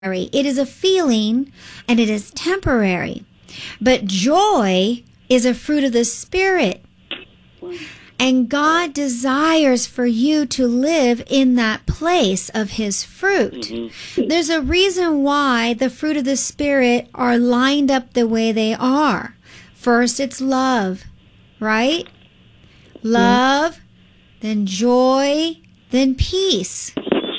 It is a feeling and it is temporary. But joy is a fruit of the Spirit. And God desires for you to live in that place of His fruit. There's a reason why the fruit of the Spirit are lined up the way they are. First, it's love, right? Love, then joy, then peace.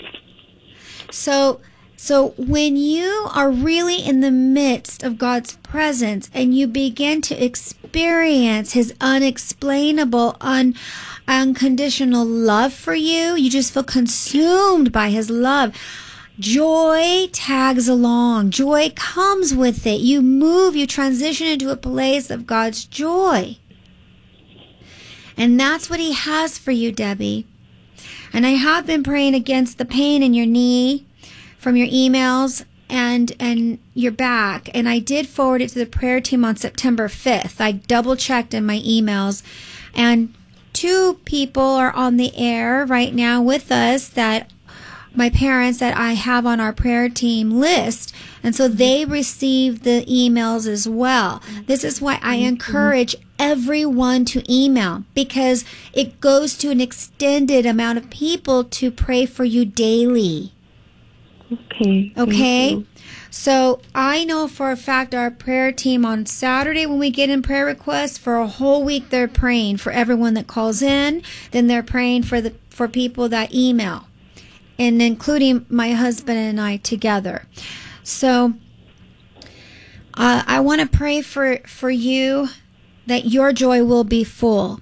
So when you are really in the midst of God's presence and you begin to experience His unexplainable, unconditional love for you, you just feel consumed by His love. Joy tags along. Joy comes with it. You move, you transition into a place of God's joy. And that's what He has for you, Debbie. And I have been praying against the pain in your knee from your emails and your back. And I did forward it to the prayer team on September 5th. I double checked in my emails. And 2 people are on the air right now with us, that my parents that I have on our prayer team list. And so they receive the emails as well. This is why I encourage everyone to email, because it goes to an extended amount of people to pray for you daily. Okay. So I know for a fact our prayer team on Saturday, when we get in prayer requests, for a whole week they're praying for everyone that calls in. Then they're praying for people that email, and including my husband and I together. So I want to pray for you that your joy will be full.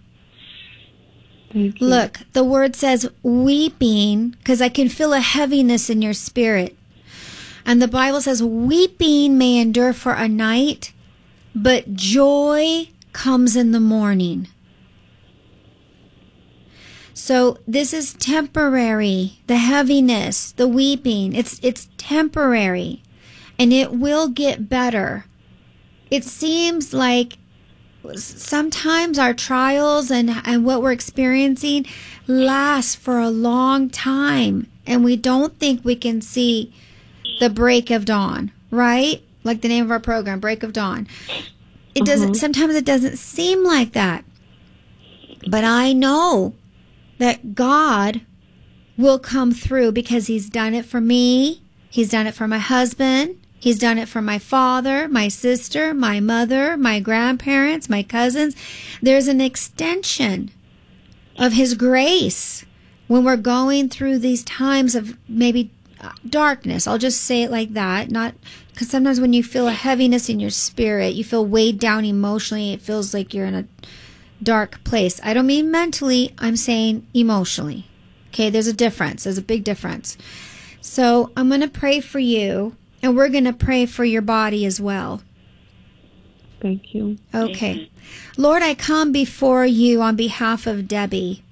Look, the word says weeping, because I can feel a heaviness in your spirit. And the Bible says weeping may endure for a night, but joy comes in the morning. So this is temporary. The heaviness, the weeping, it's temporary, and it will get better. It seems like sometimes our trials and what we're experiencing lasts for a long time, and we don't think we can see the break of dawn, right? Like the name of our program, Break of Dawn. It doesn't, sometimes it doesn't seem like that. But I know that God will come through, because He's done it for me. He's done it for my husband. He's done it for my father, my sister, my mother, my grandparents, my cousins. There's an extension of His grace when we're going through these times of maybe darkness. I'll just say it like that. Not because sometimes when you feel a heaviness in your spirit, you feel weighed down emotionally. It feels like you're in a dark place. I don't mean mentally. I'm saying emotionally. Okay, there's a difference. There's a big difference. So I'm going to pray for you. And we're going to pray for your body as well. Thank you. Okay. Lord, I come before you on behalf of Debbie.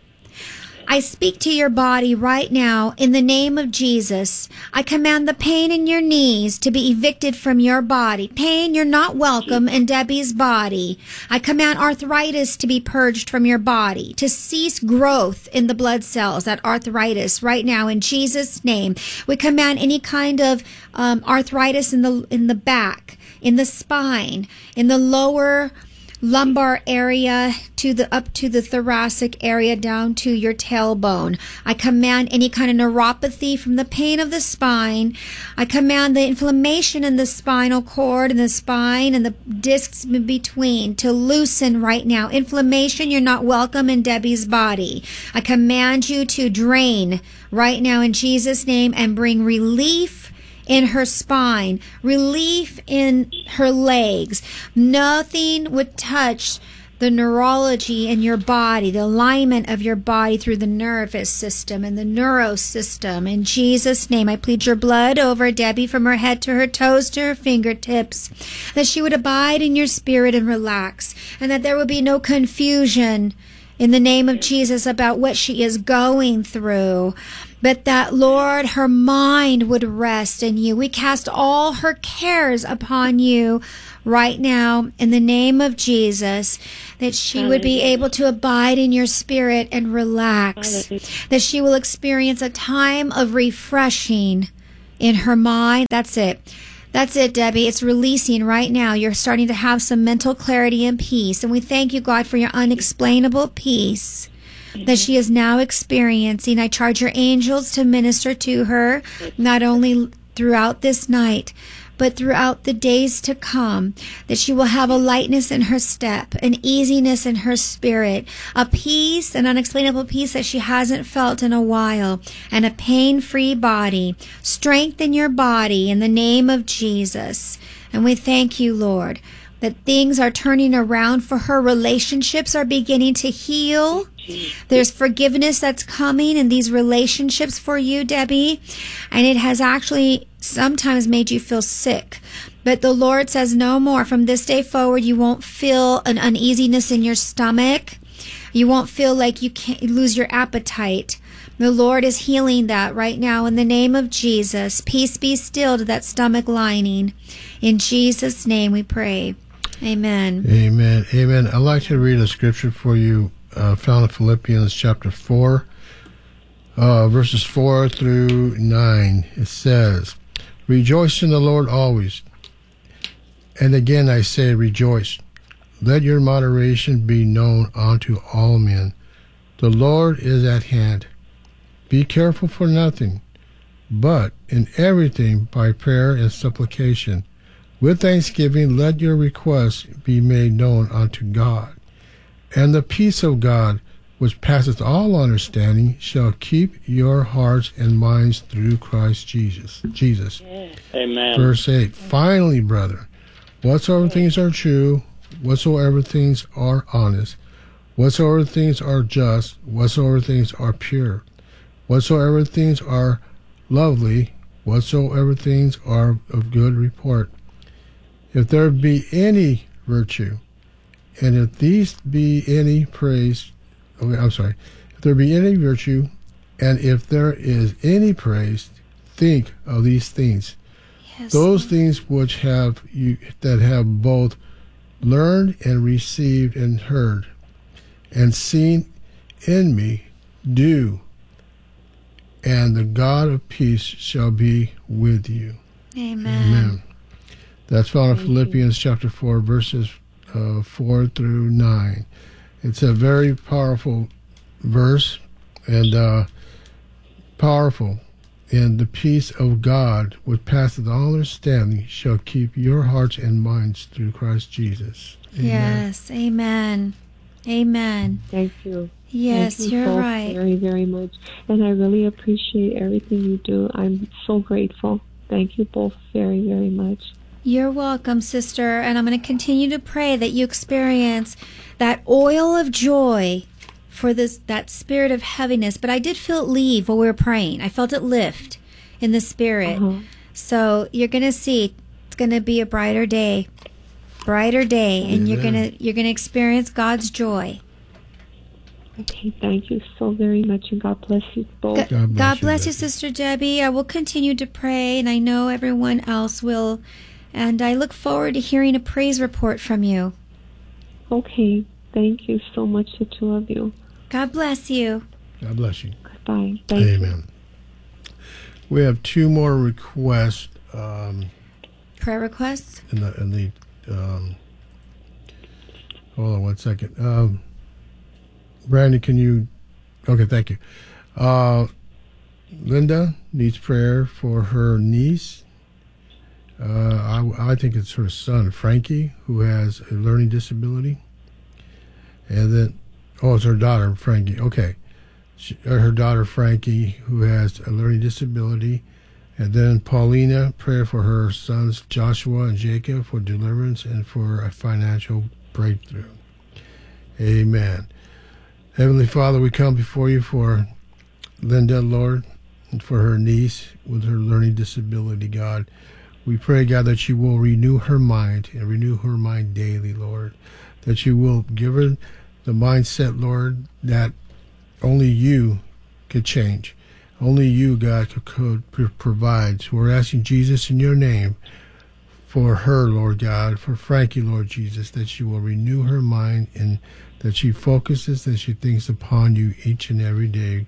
I speak to your body right now in the name of Jesus. I command the pain in your knees to be evicted from your body. Pain, you're not welcome in Debbie's body. I command arthritis to be purged from your body, to cease growth in the blood cells, that arthritis right now in Jesus' name. We command any kind of arthritis in the back, in the spine, in the lower lumbar area up to the thoracic area down to your tailbone. I command any kind of neuropathy from the pain of the spine. I command the inflammation in the spinal cord and the spine and the discs in between to loosen right now. Inflammation, you're not welcome in Debbie's body. I command you to drain right now in Jesus' name and bring relief in her spine, relief in her legs. Nothing would touch the neurology in your body, the alignment of your body through the nervous system and the neuro system. In Jesus' name, I plead your blood over Debbie from her head to her toes to her fingertips, that she would abide in your spirit and relax, and that there would be no confusion in the name of Jesus about what she is going through, but that, Lord, her mind would rest in you. We cast all her cares upon you right now in the name of Jesus, that she would be able to abide in your spirit and relax, that she will experience a time of refreshing in her mind. That's it. That's it, Debbie. It's releasing right now. You're starting to have some mental clarity and peace. And we thank you, God, for your unexplainable peace that she is now experiencing. I charge your angels to minister to her, not only throughout this night, but throughout the days to come, that she will have a lightness in her step, an easiness in her spirit, a peace, an unexplainable peace that she hasn't felt in a while, and a pain-free body. Strengthen your body in the name of Jesus. And we thank you, Lord, that things are turning around for her. Relationships are beginning to heal. There's forgiveness that's coming in these relationships for you, Debbie. And it has actually sometimes made you feel sick. But the Lord says no more. From this day forward, you won't feel an uneasiness in your stomach. You won't feel like you can't lose your appetite. The Lord is healing that right now in the name of Jesus. Peace be still to that stomach lining. In Jesus' name we pray. Amen. Amen. Amen. I'd like to read a scripture for you found in Philippians chapter 4, verses 4 through 9. It says, "Rejoice in the Lord always. And again I say, rejoice. Let your moderation be known unto all men. The Lord is at hand. Be careful for nothing, but in everything by prayer and supplication. With thanksgiving let your requests be made known unto God. And the peace of God, which passeth all understanding, shall keep your hearts and minds through Christ Jesus." Amen. Verse 8, "Finally, brethren, whatsoever things are true, whatsoever things are honest, whatsoever things are just, whatsoever things are pure, whatsoever things are lovely, whatsoever things are of good report, if there be any virtue, and if these be any praise, if there be any virtue, and if there is any praise, think of these things. Yes. Those things which have you that have both learned and received and heard, and seen in me, do, and the God of peace shall be with you." Amen. Amen. That's found in Philippians chapter 4, verses 4 through 9. It's a very powerful verse and powerful. "And the peace of God, which passeth all understanding, shall keep your hearts and minds through Christ Jesus." Amen. Yes. Amen. Amen. Thank you. Yes, Thank you you're both right. very, very much. And I really appreciate everything you do. I'm so grateful. Thank you both very, very much. You're welcome, sister. And I'm going to continue to pray that you experience that oil of joy for that spirit of heaviness. But I did feel it leave while we were praying. I felt it lift in the spirit. So you're going to see it's going to be a brighter day, and you're going to experience God's joy. Okay, thank you so very much, and God bless you both. God bless you, Sister Debbie. I will continue to pray, and I know everyone else will. And I look forward to hearing a praise report from you. Okay, thank you so much, the two of you. God bless you. God bless you. Goodbye. Thank you. Amen. We have two more requests. Prayer requests? In the hold on 1 second. Brandon, can you? Okay, thank you. Linda needs prayer for her niece. I think it's her son, Frankie, who has a learning disability. And then, it's her daughter, Frankie. Okay. Her daughter, Frankie, who has a learning disability. And then Paulina, prayer for her sons, Joshua and Jacob, for deliverance and for a financial breakthrough. Amen. Heavenly Father, we come before you for Linda, Lord, and for her niece with her learning disability, God. We pray, God, that you will renew her mind and renew her mind daily, Lord. That you will give her the mindset, Lord, that only you could change. Only you, God, could provide. So we're asking Jesus in your name for her, Lord God, for Frankie, Lord Jesus, that you will renew her mind and that she focuses and she thinks upon you each and every day.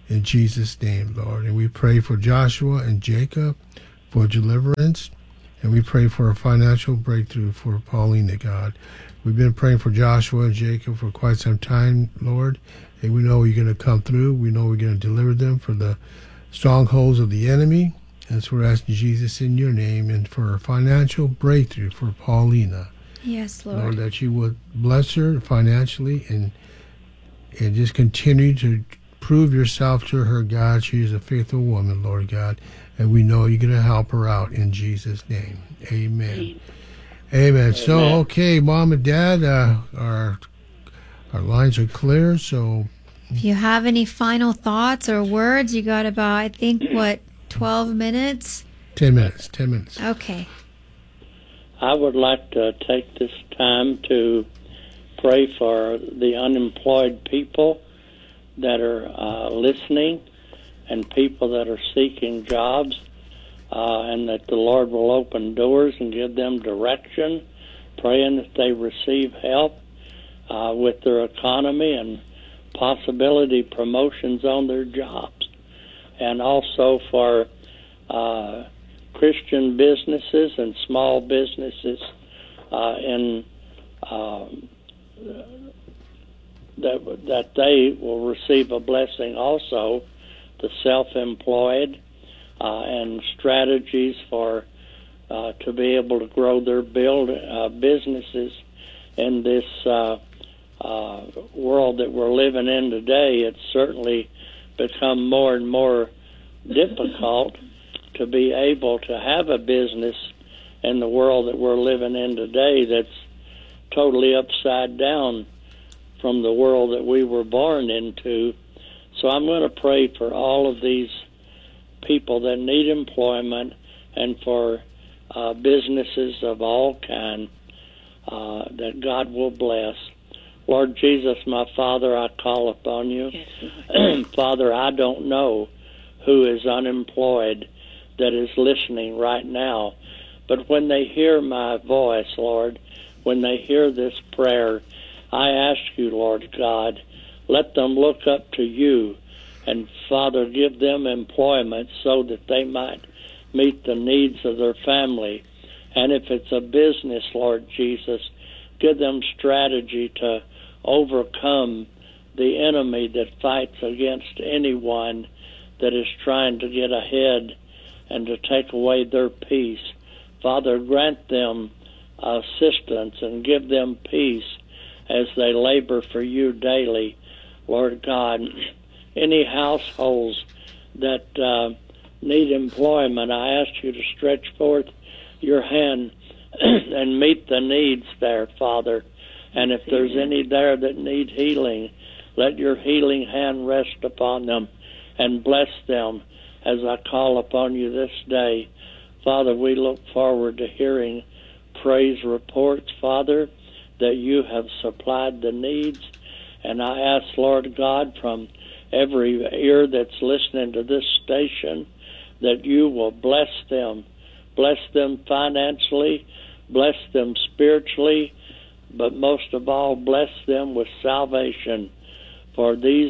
in Jesus' name, Lord. And we pray for Joshua and Jacob for deliverance. And we pray for a financial breakthrough for Paulina, God. We've been praying for Joshua and Jacob for quite some time, Lord. And we know you're going to come through. We know we're going to deliver them from the strongholds of the enemy. And so we're asking Jesus in your name and for a financial breakthrough for Paulina. Yes, Lord. Lord, that you would bless her financially and just continue to prove yourself to her, God. She is a faithful woman, Lord God. And we know you're going to help her out in Jesus' name. Amen. Amen. So, okay, Mom and Dad, our lines are clear. So, if you have any final thoughts or words, you got about, I think, 12 minutes? 10 minutes. 10 minutes. Okay. I would like to take this time to pray for the unemployed people that are listening and people that are seeking jobs, and that the Lord will open doors and give them direction, praying that they receive help with their economy and possibility promotions on their jobs. And also for Christian businesses and small businesses that they will receive a blessing also, the self-employed, and strategies for to be able to grow their businesses in this world that we're living in today. It's certainly become more and more difficult to be able to have a business in the world that we're living in today that's totally upside down from the world that we were born into. So I'm going to pray for all of these people that need employment and for businesses of all kind that God will bless. Lord Jesus, my Father, I call upon you. Yes, Father, I don't know who is unemployed that is listening right now, but when they hear my voice, Lord, when they hear this prayer, I ask you, Lord God, let them look up to you, and Father, give them employment so that they might meet the needs of their family. And if it's a business, Lord Jesus, give them strategy to overcome the enemy that fights against anyone that is trying to get ahead and to take away their peace. Father, grant them assistance and give them peace as they labor for you daily. Lord God, any households that need employment, I ask you to stretch forth your hand and meet the needs there, Father. And if there's any there that need healing, let your healing hand rest upon them and bless them as I call upon you this day. Father, we look forward to hearing praise reports, Father, that you have supplied the needs. And I ask, Lord God, from every ear that's listening to this station, that you will bless them financially, bless them spiritually, but most of all, bless them with salvation. For these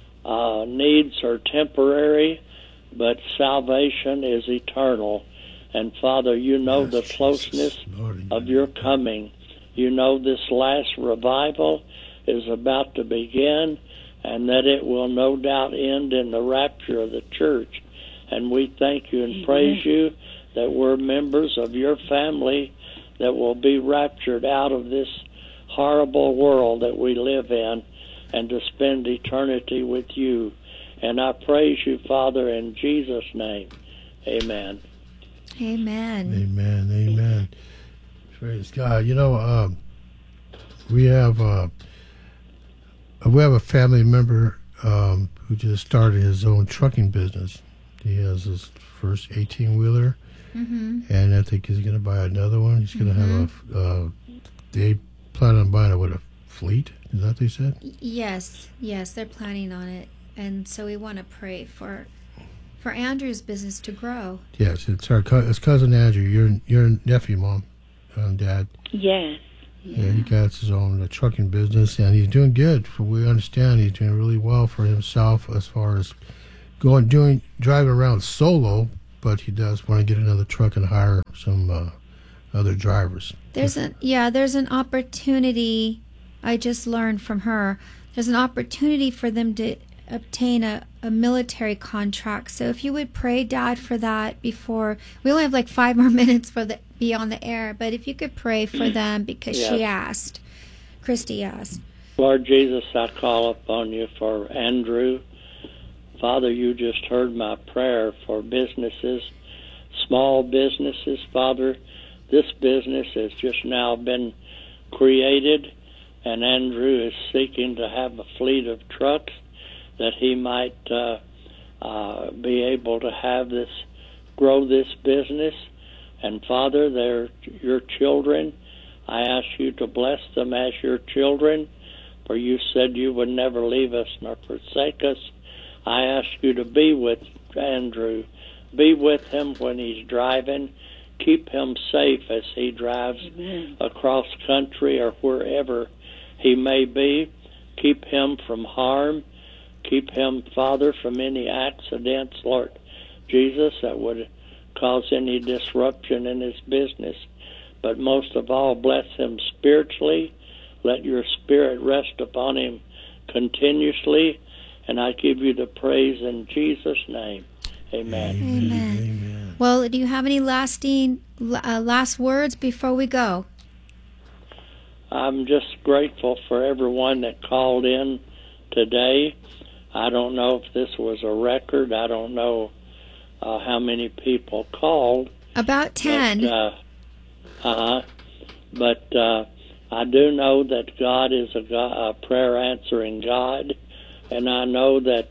needs are temporary, but salvation is eternal. And Father, you know the closeness of your coming. You know this last revival is about to begin, and that it will no doubt end in the rapture of the church. And we thank you and praise you that we're members of your family that will be raptured out of this horrible world that we live in and to spend eternity with you. And I praise you, Father, in Jesus' name. Amen. Amen. Amen. Amen. Praise God. You know, we have a family member who just started his own trucking business. He has his first 18-wheeler, and I think he's going to buy another one. He's going to have they plan on buying a fleet? Is that what they said? Yes, they're planning on it. And so we want to pray for Andrew's business to grow. Yes, it's cousin Andrew, your nephew, Mom, and Dad. Yes. Yeah, he got his own trucking business, and he's doing good. From what we understand, he's doing really well for himself as far as driving around solo, but he does want to get another truck and hire some other drivers. There's an opportunity. I just learned from her. There's an opportunity for them to obtain a military contract. So if you would pray, Dad, for that before we only have like 5 more minutes for the be on the air, but if you could pray for them because Christy asked. Lord Jesus, I call upon you for Andrew. Father, you just heard my prayer for businesses, small businesses. Father, this business has just now been created, and Andrew is seeking to have a fleet of trucks that he might be able to grow this business. And Father, they're your children. I ask you to bless them as your children, for you said you would never leave us nor forsake us. I ask you to be with Andrew. Be with him when he's driving. Keep him safe as he drives across country or wherever he may be. Keep him from harm. Keep him, Father, from any accidents, Lord Jesus, that would cause any disruption in his business. But most of all, bless him spiritually. Let your spirit rest upon him continuously. And I give you the praise in Jesus' name. Amen. Amen. Amen. Well, do you have any last words before we go? I'm just grateful for everyone that called in today. I don't know if this was a record. I don't know how many people called. About 10. But I do know that God is a prayer-answering God, and I know that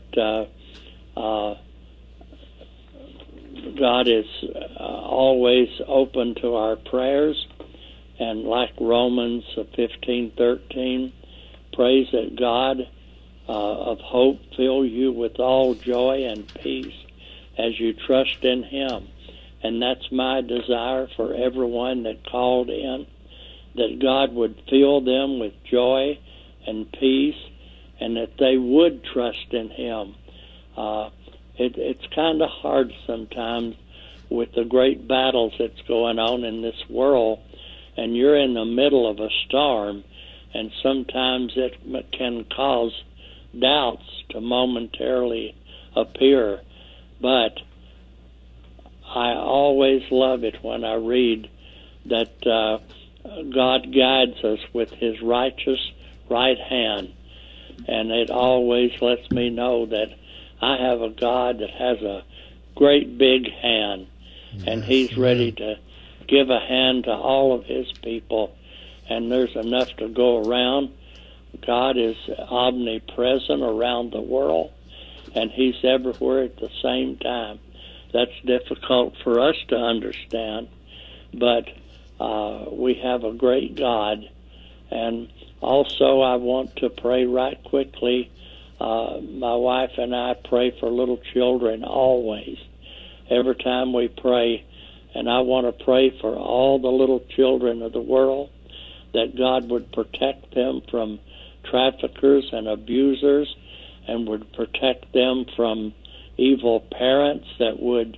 God is always open to our prayers. And like Romans 15:13, prays that God of hope fill you with all joy and peace as you trust in Him. And that's my desire for everyone that called in, that God would fill them with joy and peace, and that they would trust in Him. It's kind of hard sometimes with the great battles that's going on in this world, and you're in the middle of a storm, and sometimes it can cause doubts to momentarily appear. But I always love it when I read that God guides us with His righteous right hand, and it always lets me know that I have a God that has a great big hand, and He's ready to give a hand to all of His people, and there's enough to go around. God is omnipresent around the world, and He's everywhere at the same time. That's difficult for us to understand, but we have a great God. And also I want to pray right quickly. My wife and I pray for little children always, every time we pray. And I want to pray for all the little children of the world, that God would protect them from traffickers and abusers, and would protect them from evil parents that would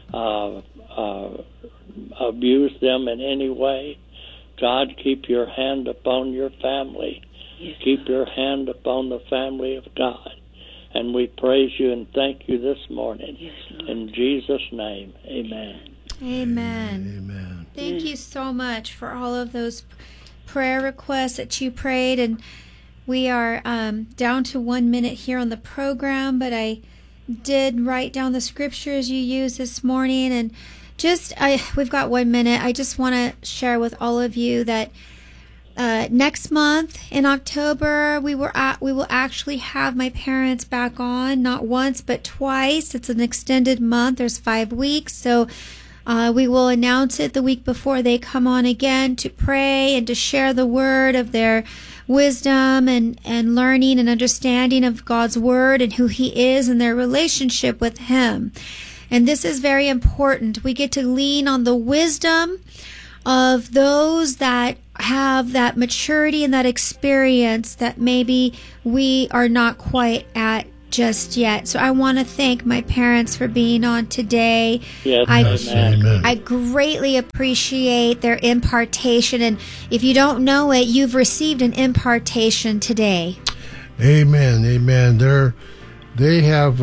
abuse them in any way. God, keep your hand upon your family. Yes. Keep your hand upon the family of God. And we praise you and thank you this morning. Yes, in Jesus' name, amen. Amen. Amen. Thank you so much for all of those prayer requests that you prayed. And we are down to 1 minute here on the program, but I did write down the scriptures you used this morning. And we've got 1 minute. I just want to share with all of you that next month in October, we will actually have my parents back on, not once, but twice. It's an extended month. There's 5 weeks. So we will announce it the week before they come on again to pray and to share the word of their wisdom and learning and understanding of God's word and who He is and their relationship with Him. And this is very important. We get to lean on the wisdom of those that have that maturity and that experience that maybe we are not quite at just yet. So I want to thank my parents for being on today. Yes, Amen. I greatly appreciate their impartation. And if you don't know it, you've received an impartation today. Amen. Amen. They have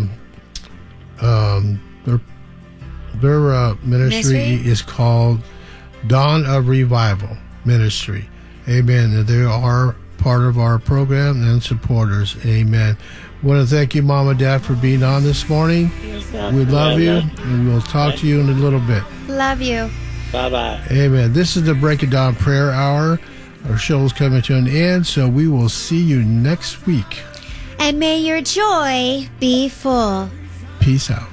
their ministry is called Dawn of Revival Ministry. Amen. And they are part of our program and supporters. Amen. I want to thank you, Mom and Dad, for being on this morning. We love you, and we'll talk to you in a little bit. Love you. Bye-bye. Amen. This is the Break It Down Prayer Hour. Our show is coming to an end, so we will see you next week. And may your joy be full. Peace out.